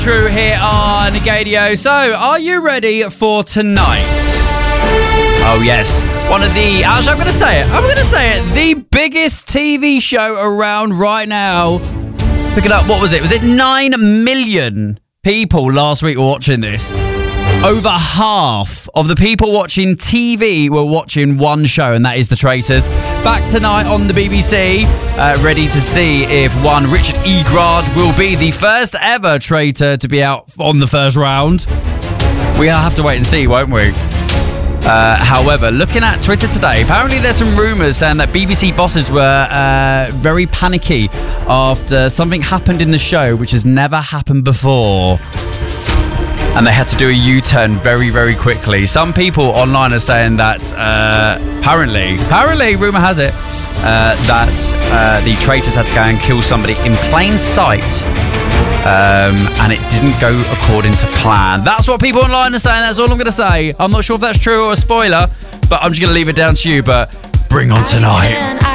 True here on Gadio. So, are you ready for tonight? Oh, yes. One of the... Actually, I'm going to say it. The biggest TV show around right now. Pick it up. What was it? Was it 9 million people last week were watching this? Over half of the people watching TV were watching one show, and that is The Traitors. Back tonight on the BBC, ready to see if one Richard E. Grant will be the first ever traitor to be out on the first round. We'll have to wait and see, won't we? However, looking at Twitter today, apparently there's some rumours saying that BBC bosses were very panicky after something happened in the show which has never happened before. And they had to do a U-turn very, very quickly. Some people online are saying that apparently, rumour has it, that the traitors had to go and kill somebody in plain sight. And it didn't go according to plan. That's what people online are saying. That's all I'm going to say. I'm not sure if that's true or a spoiler, but I'm just going to leave it down to you. But bring on tonight.